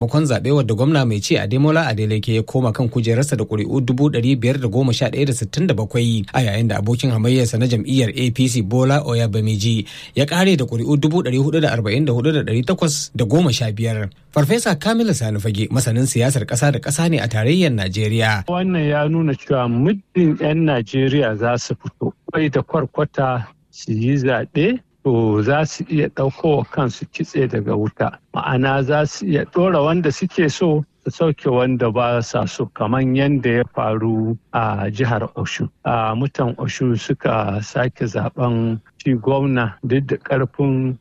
Bakon zaɓe wadda gwamna mai ci Ademola Adeleke ya koma kan kujerarsa da ƙuri'u 511,067 a yayin da abokin hamayyarsa na jam'iyyar APC Bola Oyabamiji ya ƙare da ƙuri'u 444,815. Farfesa Kamilu Sani Fage masanin siyasar ƙasa da ƙasa ne a tarayyar Najeriya. Wannan ya nuna cewa muddin 'yan Najeriya za su fito kwai da kwarkwata su yi zaɓe, to za su iya ɗaukowa kansu kitse daga wuta. Ma'ana za su iya ɗora wanda suke so su sauke wanda ba sa so, kamar yadda ya faru a jihar Osun. Mutan Osun suka sake zaben shi gwamna duk da ƙarfin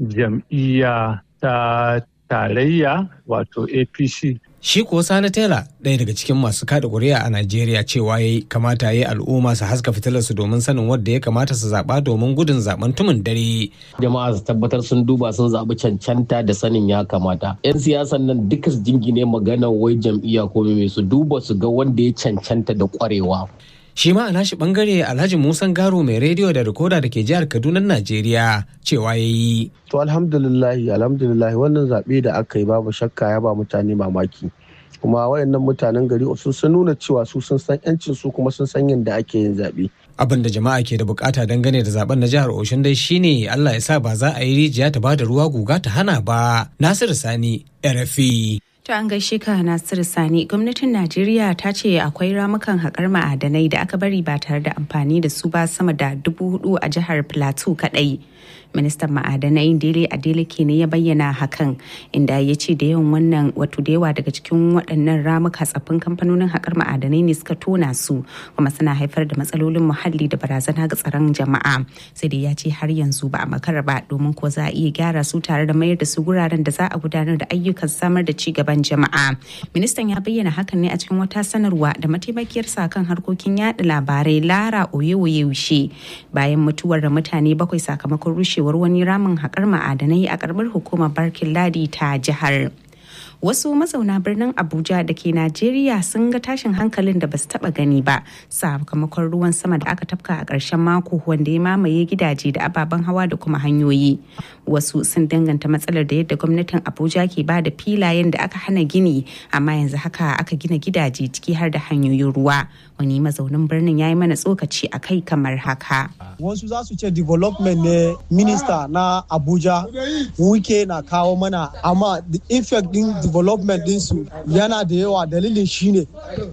jam'iyya ta tarayya wato APC. Shi kuwa Sani Tela ɗaya daga cikin masu kada ƙuri'a a Najeriya cewa ya kamata ya yi al'umma su haska fitilarsu domin sanin wadda ya kamata su zaɓa domin gudun zaɓen tumin dare. Jama'a su tabbatar sun duba sun zaɓi cancanta da sanin ya kamata. 'Yan siyasan nan duka su jingine magana wai jam'iyya ko mai su duba su ga wanda ya cancanta da ƙwarewa. Shi ma a nashi bangare Alhaji Musan Garo mai rediyo da rikoda da ke jihar Kaduna Najeriya cewa ya yi. To alhamdulillah wannan zaɓe da aka yi babu shakka ya ba mutane mamaki. Kuma wayannan mutanen gari sun nuna cewa su sun san 'yancin su kuma sun san yadda ake yin zaɓe. Abin da jama'a ke da bukata dangane da zaben na jihar Osun dai shine Allah ya sa ba za a yi rijiya ta bada ruwa guga ta hana ba. Nasiru Sani, RFI. To an gaishe ka Nasiru Sani, gwamnatin Najeriya ta ce akwai ramukan haƙar ma'adanai da aka bari ba tare da amfani da su ba sama da 4,000 a jihar Plateau kaɗai. Ministan ma'adanai Dele Adeleke ne ya bayyana hakan, inda ya ce da yawa daga cikin waɗannan ramuka tsaffin kamfanonin haƙar ma'adanai ne suka tona su, kuma suna haifar da matsalolin muhalli da barazana ga tsaron jama'a. Sai dai ya ce har yanzu ba a makara ba, domin ko za a iya gyara su tare da mayar da su wuraren da za a gudanar da ayyukan samar da ci gaban jama'a. Ministan ya bayyana hakan ne a cikin wata sanarwa da mataimakiyarsa kan harkokin yada labarai Lara Oyewoyewushe bayan mutuwar da mutane 7 sakamakon rushewar wani ramin haƙar ma'adanai a ƙaramar hukumar Barkin Ladi ta jihar. Wasu mazauna birnin Abuja da ke Najeriya sun ga tashin hankalin da basu taba gani ba sakamakon ruwan sama da aka tafka a ƙarshen mako wanda ya mamaye gidaje da ababen hawa da kuma hanyoyi. Wasu sun danganta matsalar da yadda gwamnatin Abuja ke ba da filayen da aka hana gini, amma yanzu haka aka gina gidaje ciki har da hanyoyin ruwa. Wani mazaunin birnin ya yi mana tsokaci a kai kamar haka. Wasu za su ce development ne minista na Abuja wuke na kawo mana, amma the effect din development dinsu yana da yawa. Dalilin shine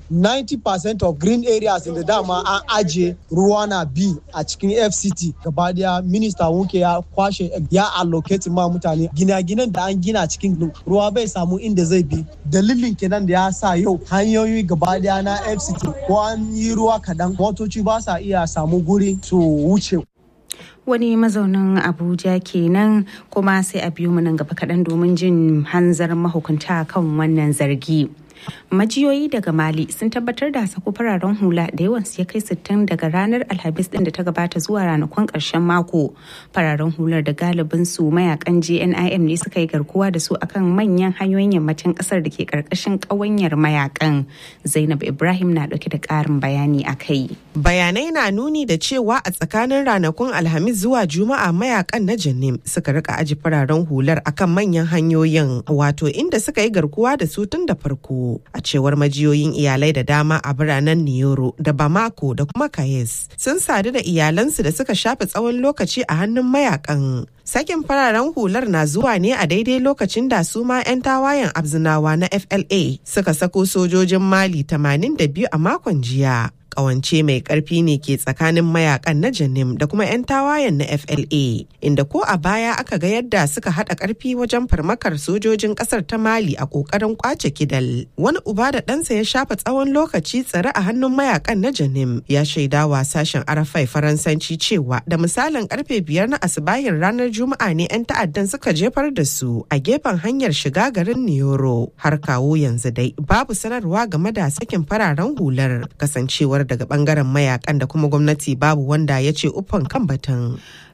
90% of green areas da dama an aje ruwa na bi a cikin FCT gaba daya minista wuke ya kwashe ya allocate ma mutane gina-ginan da an gina cikin ruwa bai samu inda zai bi. Dalilin kenan da ya sa yau hanyoyi gaba daya na FCT ko an yi ruwa kadan motoci ba sa iya samu guri su wuce. Wani mazaunin Abuja kenan, kuma sai a biyo mu nan gaba kaɗan domin jin hanzarin mahukunta kan wannan zargi. Majiyoyi daga Mali sun tabbatar da sako fararen hula da yawan su ya kai 60 daga ranar Alhamis din da ta gabata zuwa ranakun ƙarshen mako. Fararen hular da galibin su mayakan JNIM ne suka yi garkuwa da su akan manyan hanyoyin yammacin ƙasar da ke ƙarƙashin ƙawanyar mayakan. Zainab Ibrahim na ɗauke da ƙarin bayani a kai. Bayanai na nuni da cewa a tsakanin ranakun Alhamis zuwa Juma'a mayakan na Janim suka rika aji fararen hular akan manyan hanyoyin, wato inda suka yi garkuwa da su tun da farko. A cewar majiyoyin iyalai da dama a biranen Niyoro da Bamako da kuma Kayes sun sadu da iyalansu da suka shafe tsawon lokaci a hannun mayakan. Sakin fararen hular na zuwa ne a daidai lokacin da su ma 'yan tawayen Abzinawa na FLA suka sako sojojin Mali 82 a makon jiya. Ƙawance mai ƙarfi ne ke tsakanin mayakan na Janim da kuma 'yan tawayen na FLA, inda ko a baya aka ga yadda suka haɗa ƙarfi wajen farmakar sojojin ƙasar ta Mali a ƙoƙarin ƙwace Kidal. Wani uba da ɗansa ya shafa tsawon lokaci tsare a hannun mayakan na Janim ya shaidawa sashen Arafai Faransanci cewa da misalin ƙarfe 5 na asibahin ranar Juma'a ne 'yan ta'addan suka jefar da su a gefen hanyar shiga garin Niyoro. Har kawo yanzu dai babu sanarwa game da sakin fararen hular, kasancewar daga bangaren mayakan da kuma gwamnati babu wanda ya ce uffan kan batun.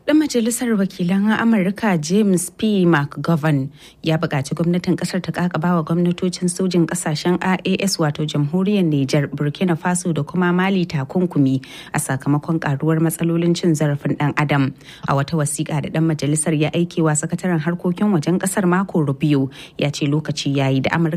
Dan majalisar wakilan Amurka James P. McGovern ya buƙaci gwamnatin ƙasar ta ƙaƙabawa gwamnatocin sojin ƙasashen IAS wato jamhuriyar Nijar, Burkina Faso da kuma Mali takunkumi a sakamakon ƙaruwar matsalolin cin zarafin ɗan adam. A wata wasiƙa da ɗan majalisar ya aikewa sakataren harkokin wajen ƙasar Marco Rubio ya ce lokaci yayi da Amurka